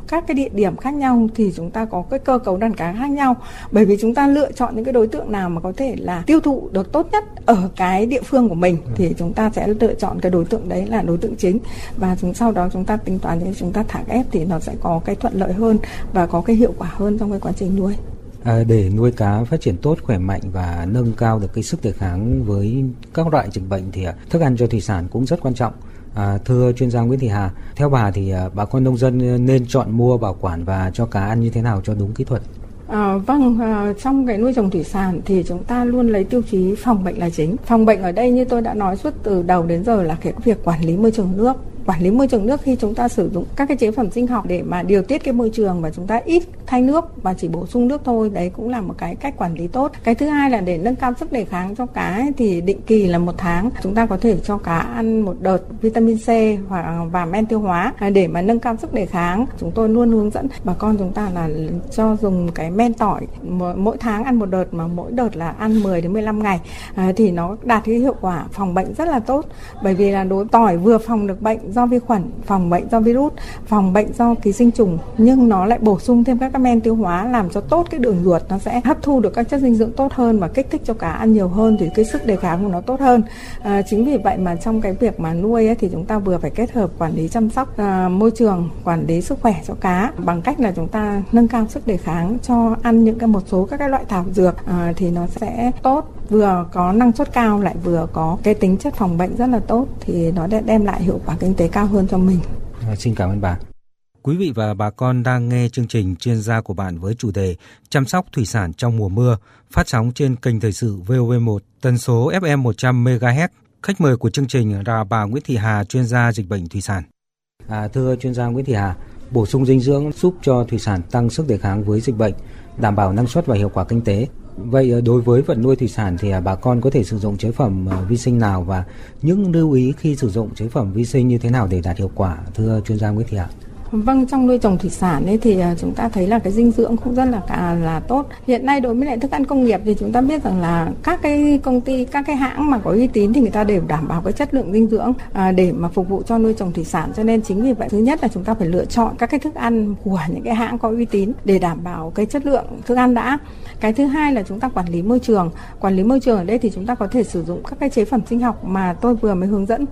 các cái địa điểm khác nhau thì chúng ta có cái cơ cấu đàn cá khác nhau, bởi vì chúng ta lựa chọn những cái đối tượng nào mà có thể là tiêu thụ được tốt nhất ở cái địa phương của mình thì chúng ta sẽ lựa chọn cái đối tượng đấy là đối tượng chính, và sau đó chúng ta tính toán để chúng ta thả ghép thì nó sẽ có cái thuận lợi hơn và có cái hiệu quả hơn trong cái quá trình nuôi. Để nuôi cá phát triển tốt, khỏe mạnh và nâng cao được cái sức đề kháng với các loại dịch bệnh thì thức ăn cho thủy sản cũng rất quan trọng. Thưa chuyên gia Nguyễn Thị Hà, theo bà thì bà con nông dân nên chọn mua, bảo quản và cho cá ăn như thế nào cho đúng kỹ thuật? Trong cái nuôi trồng thủy sản thì chúng ta luôn lấy tiêu chí phòng bệnh là chính. Phòng bệnh ở đây như tôi đã nói suốt từ đầu đến giờ là cái việc quản lý môi trường nước. Quản lý môi trường nước khi chúng ta sử dụng các cái chế phẩm sinh học để mà điều tiết cái môi trường và chúng ta ít thay nước và chỉ bổ sung nước thôi, đấy cũng là một cái cách quản lý tốt. Cái thứ hai là để nâng cao sức đề kháng cho cá ấy, thì định kỳ là 1 tháng chúng ta có thể cho cá ăn một đợt vitamin C và men tiêu hóa để mà nâng cao sức đề kháng. Chúng tôi luôn hướng dẫn bà con chúng ta là cho dùng cái men tỏi mỗi tháng ăn một đợt, mà mỗi đợt là ăn 10 đến 15 ngày thì nó đạt cái hiệu quả phòng bệnh rất là tốt, bởi vì là tỏi vừa phòng được bệnh do vi khuẩn, phòng bệnh do virus, phòng bệnh do ký sinh trùng, nhưng nó lại bổ sung thêm các men tiêu hóa làm cho tốt cái đường ruột, nó sẽ hấp thu được các chất dinh dưỡng tốt hơn và kích thích cho cá ăn nhiều hơn thì cái sức đề kháng của nó tốt hơn. Chính vì vậy mà trong cái việc mà nuôi ấy, thì chúng ta vừa phải kết hợp quản lý chăm sóc môi trường, quản lý sức khỏe cho cá bằng cách là chúng ta nâng cao sức đề kháng cho ăn những một số các cái loại thảo dược thì nó sẽ tốt, vừa có năng suất cao lại vừa có cái tính chất phòng bệnh rất là tốt, thì nó đem lại hiệu quả kinh tế cao hơn cho mình. Xin cảm ơn bà. Quý vị và bà con đang nghe chương trình Chuyên gia của bạn với chủ đề chăm sóc thủy sản trong mùa mưa, phát sóng trên kênh Thời sự VOV1, tần số FM 100 MHz. Khách mời của chương trình là bà Nguyễn Thị Hà, chuyên gia dịch bệnh thủy sản. Thưa chuyên gia Nguyễn Thị Hà, bổ sung dinh dưỡng giúp cho thủy sản tăng sức đề kháng với dịch bệnh, đảm bảo năng suất và hiệu quả kinh tế. Vậy đối với vật nuôi thủy sản thì bà con có thể sử dụng chế phẩm vi sinh nào và những lưu ý khi sử dụng chế phẩm vi sinh như thế nào để đạt hiệu quả, thưa chuyên gia Nguyễn Thị Hà? Vâng, trong nuôi trồng thủy sản ấy thì chúng ta thấy là cái dinh dưỡng cũng rất là tốt. Hiện nay đối với lại thức ăn công nghiệp thì chúng ta biết rằng là các cái công ty, các cái hãng mà có uy tín thì người ta đều đảm bảo cái chất lượng dinh dưỡng để mà phục vụ cho nuôi trồng thủy sản. Cho nên chính vì vậy thứ nhất là chúng ta phải lựa chọn các cái thức ăn của những cái hãng có uy tín để đảm bảo cái chất lượng thức ăn đã. Cái thứ hai là chúng ta quản lý môi trường. Quản lý môi trường ở đây thì chúng ta có thể sử dụng các cái chế phẩm sinh học mà tôi vừa mới hướng dẫn.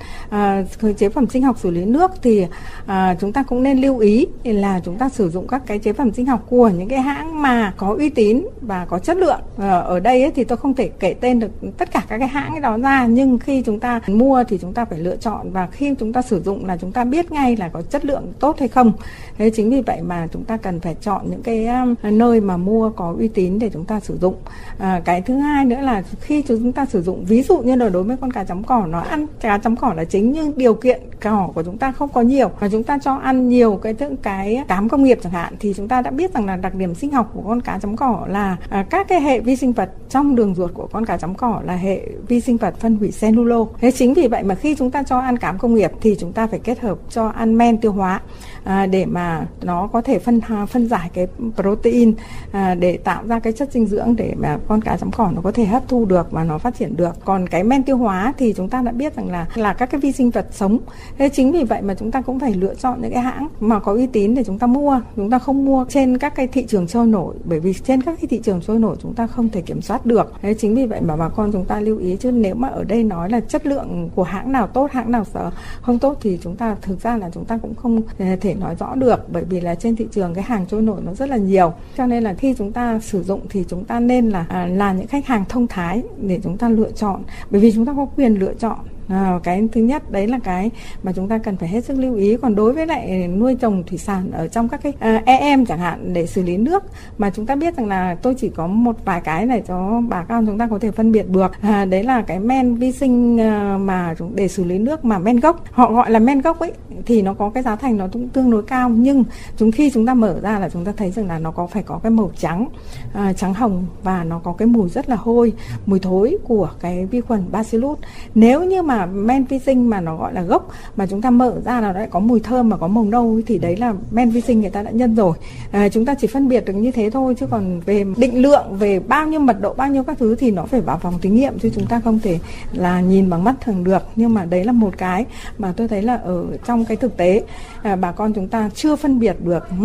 Chế phẩm sinh học xử lý nước thì chúng ta cũng nên lưu ý là chúng ta sử dụng các cái chế phẩm sinh học của những cái hãng mà có uy tín và có chất lượng. Ở đây ấy, thì tôi không thể kể tên được tất cả các cái hãng đó ra, nhưng khi chúng ta mua thì chúng ta phải lựa chọn, và khi chúng ta sử dụng là chúng ta biết ngay là có chất lượng tốt hay không. Thế chính vì vậy mà chúng ta cần phải chọn những cái nơi mà mua có uy tín để chúng ta sử dụng. Cái thứ hai nữa là khi chúng ta sử dụng, ví dụ như là đối với con cá chấm cỏ, nó ăn cá chấm cỏ là chính nhưng điều kiện cỏ của chúng ta không có nhiều và chúng ta cho ăn nhiều cái cám công nghiệp chẳng hạn, thì chúng ta đã biết rằng là đặc điểm sinh học của con cá chấm cỏ là các cái hệ vi sinh vật trong đường ruột của con cá chấm cỏ là hệ vi sinh vật phân hủy cellulo. Thế chính vì vậy mà khi chúng ta cho ăn cám công nghiệp thì chúng ta phải kết hợp cho ăn men tiêu hóa để mà nó có thể phân giải cái protein để tạo ra cái chất dinh dưỡng để mà con cá chấm cỏ nó có thể hấp thu được và nó phát triển được. Còn cái men tiêu hóa thì chúng ta đã biết rằng là các cái vi sinh vật sống. Thế chính vì vậy mà chúng ta cũng phải lựa chọn những cái hãng mà có uy tín để chúng ta mua. Chúng ta không mua trên các cái thị trường trôi nổi, bởi vì trên các cái thị trường trôi nổi chúng ta không thể kiểm soát được. Thế chính vì vậy mà bà con chúng ta lưu ý, chứ nếu mà ở đây nói là chất lượng của hãng nào tốt, hãng nào không tốt thì chúng ta thực ra là chúng ta cũng không thể nói rõ được, bởi vì là trên thị trường cái hàng trôi nổi nó rất là nhiều. Cho nên là khi chúng ta sử dụng thì chúng ta nên là những khách hàng thông thái để chúng ta lựa chọn, bởi vì chúng ta có quyền lựa chọn. Cái thứ nhất đấy là cái mà chúng ta cần phải hết sức lưu ý. Còn đối với lại nuôi trồng thủy sản ở trong các cái EM chẳng hạn để xử lý nước, mà chúng ta biết rằng là tôi chỉ có một vài cái này cho bà con chúng ta có thể phân biệt được. Đấy là cái men vi sinh mà để xử lý nước mà men gốc, họ gọi là men gốc ấy, thì nó có cái giá thành nó cũng tương đối cao, nhưng khi chúng ta mở ra là chúng ta thấy rằng là nó phải có cái màu trắng, trắng hồng, và nó có cái mùi rất là hôi, mùi thối của cái vi khuẩn Bacillus. Nếu như mà men vi sinh mà nó gọi là gốc mà chúng ta mở ra là nó lại có mùi thơm mà có màu nâu thì đấy là men vi sinh người ta đã nhân rồi. Chúng ta chỉ phân biệt được như thế thôi, chứ còn về định lượng, về bao nhiêu mật độ, bao nhiêu các thứ thì nó phải vào phòng thí nghiệm, chứ chúng ta không thể là nhìn bằng mắt thường được. Nhưng mà đấy là một cái mà tôi thấy là ở trong cái thực tế bà con chúng ta chưa phân biệt được